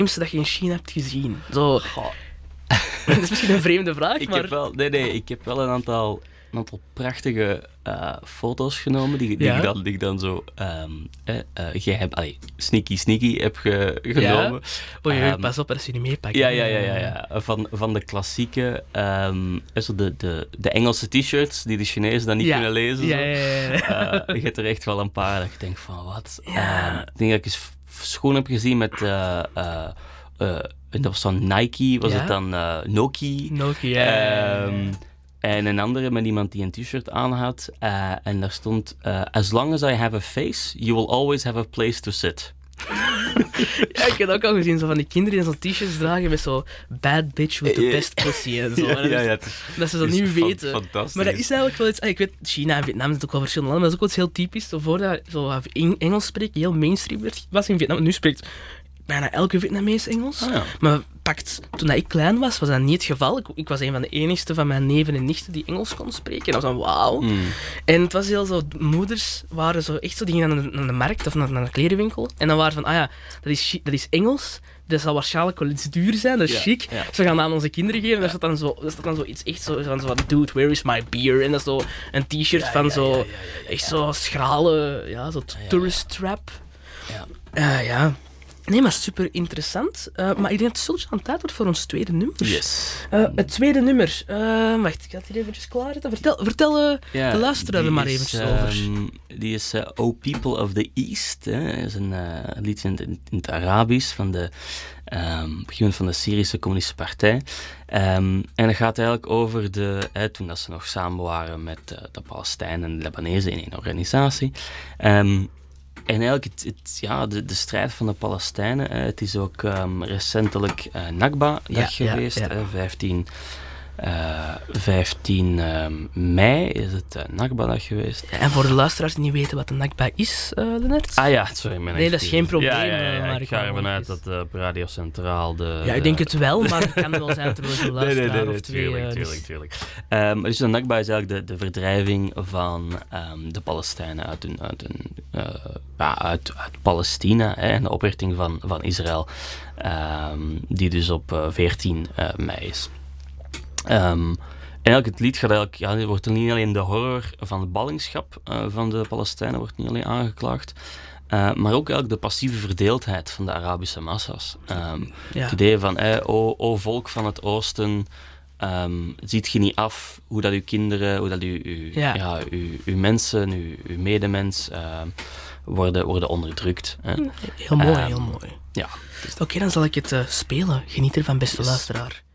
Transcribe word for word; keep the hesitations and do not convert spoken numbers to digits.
slimste dat je in China hebt gezien? Zo. Goh. Dat is misschien een vreemde vraag, Ik maar... heb wel, nee, nee, ik heb wel een aantal, een aantal prachtige uh, foto's genomen die, die, Ja. ik dan, die ik dan zo um, eh, uh, geheim, allee, sneaky sneaky heb ge, genomen. Ja? Oei, Um, pas op als je die meepakt. Ja, ja, ja, ja, ja. Van, van de klassieke, um, zo de, de, de Engelse t-shirts die de Chinezen dan niet Ja. kunnen lezen. Ja, zo. ja, ja, ja. Uh, je hebt er echt wel een paar dat je denkt van wat. Ja. Um, ik denk dat ik eens f- schoenen heb gezien met... Uh, uh, uh, en dat was dan Nike, was Ja? het dan uh, Nokia. Nokia. Ja. Um, en een andere met iemand die een t-shirt aan had. Uh, en daar stond... Uh, as long as I have a face, you will always have a place to sit. Ja, ik heb ook al gezien, zo van die kinderen die zo'n t-shirts dragen met zo bad bitch with the Ja, best pussy en zo. Ja, En dat ja, is- ja, het is- Dat ze dat het is niet fan- weten. fantastisch. Maar dat is eigenlijk wel iets... ah, Ik weet, China en Vietnam zijn ook wel verschillende landen, maar dat is ook wel iets heel typisch. Zo voordat je zo Eng- Engels spreekt, heel mainstream werd- was in Vietnam. Nu spreekt bijna elke Vietnamees Engels. Ah, ja. Maar pakt, toen dat ik klein was, was dat niet het geval. Ik, ik was een van de enigste van mijn neven en nichten die Engels kon spreken. En dat was dan wauw. Mm. En het was heel zo, de moeders waren zo echt zo, die gingen naar de, naar de markt of naar, naar een klerenwinkel. En dan waren van, ah ja, dat is, chi- dat is Engels. Dat zal waarschijnlijk wel iets duur zijn, dat is Ja, chic. ja. Ze gaan dat aan onze kinderen geven. En daar staat dan zo, daar staat dan zo iets echt zo, van zo van, dude, where is my beer? En dat is zo een t-shirt Ja, van ja, zo, ja, ja, ja, ja. echt zo schrale, ja, zo ja, ja. tourist trap. Ja. Uh, ja. Nee, maar super interessant. Uh, maar ik denk dat het stiltje aan tijd wordt voor ons tweede nummer. Yes. Uh, het tweede nummer. Uh, wacht, ik ga het hier eventjes klaarzetten. Vertel, vertel uh, Ja, de luisteraar die er maar is, eventjes um, over. Die is uh, O People of the East. Hè. Dat is een uh, liedje in, in, in het Arabisch van de um, begin van de Syrische Communistische Partij. Um, en het gaat eigenlijk over de, hè, toen dat ze nog samen waren met uh, de Palestijnen en de Lebanezen in één organisatie. Um, En eigenlijk het, het, ja, de, de strijd van de Palestijnen. Eh, het is ook um, recentelijk uh, Nakba-dag Ja, geweest. ja, ja. Eh, vijftien, uh, vijftien um, mei is het uh, Nakba-dag geweest. En voor de luisteraars die niet weten wat een Nakba is, uh, Lennart? Ah ja, sorry. Mijn Nee, dat is geen probleem, Ja, ja, ja, uh, maar ik ik ga wou ervan nog uit eens- dat uh, op Radio Centraal de... Ja, ik denk het wel, maar het kan wel zijn dat er wel eens een Nee, nee, luisteraar nee, nee, of twee... tuurlijk, uh, dus- tuurlijk, tuurlijk. Um, dus de Nakba is eigenlijk de, de verdrijving van um, de Palestijnen uit, hun, uit, hun, uh, ja, uit, uit Palestina hè, en de oprichting van, van Israël, um, die dus op uh, veertien mei is. Um, en eigenlijk het lied gaat eigenlijk, ja, er wordt niet alleen de horror van de ballingschap uh, van de Palestijnen wordt niet alleen aangeklaagd, uh, maar ook eigenlijk de passieve verdeeldheid van de Arabische massa's. Um, Ja. Het idee van, eh, o, o volk van het oosten, um, ziet je niet af hoe dat uw kinderen, hoe dat uw, uw, Ja. ja, uw, uw mensen, uw, uw medemens uh, worden, worden onderdrukt. Hè. Heel mooi, Um, heel mooi. Ja. Oké, dan zal ik het uh, spelen. Geniet ervan, beste Yes. luisteraar.